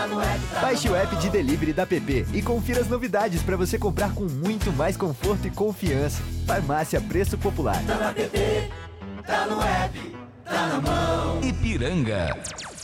Baixe o app de delivery da PP e confira as novidades para você comprar com muito mais conforto e confiança. Farmácia Preço Popular. Tá na PP, tá no app, tá na mão. Ipiranga.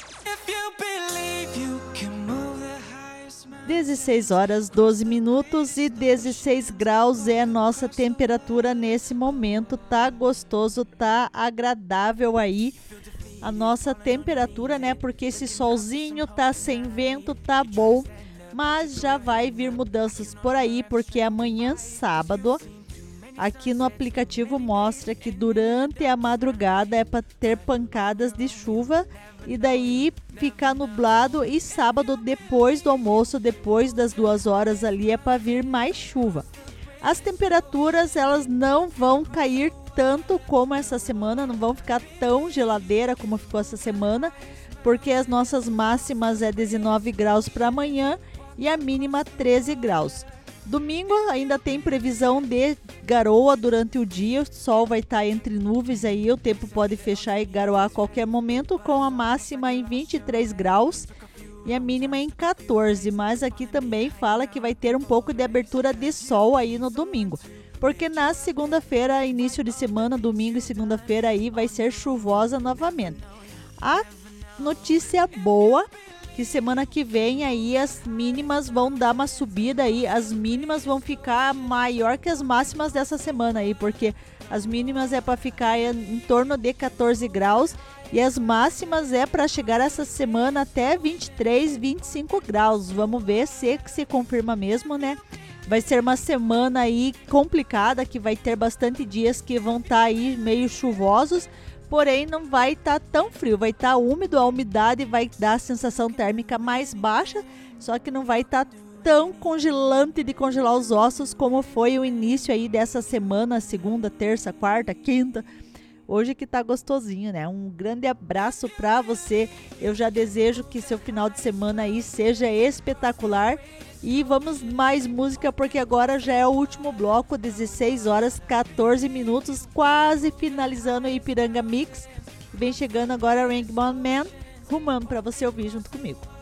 16 horas 12 minutos e 16 graus é a nossa temperatura nesse momento. Tá gostoso, tá agradável aí a nossa temperatura, né? Porque esse solzinho tá sem vento, tá bom. Mas já vai vir mudanças por aí, porque amanhã, sábado, aqui no aplicativo mostra que durante a madrugada é para ter pancadas de chuva e daí ficar nublado, e sábado depois do almoço, depois das 2 horas ali, é para vir mais chuva. As temperaturas, elas não vão cair tanto como essa semana, não vão ficar tão geladeira como ficou essa semana, porque as nossas máximas é 19 graus para amanhã e a mínima 13 graus. Domingo ainda tem previsão de garoa durante o dia, o sol vai estar entre nuvens aí, o tempo pode fechar e garoar a qualquer momento, com a máxima em 23 graus e a mínima em 14, mas aqui também fala que vai ter um pouco de abertura de sol aí no domingo, porque na segunda-feira, início de semana, domingo e segunda-feira aí vai ser chuvosa novamente. A notícia boa, que semana que vem aí as mínimas vão dar uma subida aí, as mínimas vão ficar maior que as máximas dessa semana aí, porque as mínimas é para ficar em torno de 14 graus e as máximas é para chegar essa semana até 23, 25 graus. Vamos ver se confirma mesmo, né? Vai ser uma semana aí complicada, que vai ter bastante dias que vão estar aí meio chuvosos, porém não vai estar tão frio, vai estar úmido, a umidade vai dar a sensação térmica mais baixa, só que não vai estar tão congelante de congelar os ossos como foi o início aí dessa semana, segunda, terça, quarta, quinta. Hoje que tá gostosinho, né? Um grande abraço pra você. Eu já desejo que seu final de semana aí seja espetacular. E vamos mais música, porque agora já é o último bloco, 16 horas 14 minutos, quase finalizando o Ipiranga Mix. Vem chegando agora Rainbow Man, rumando pra você ouvir junto comigo.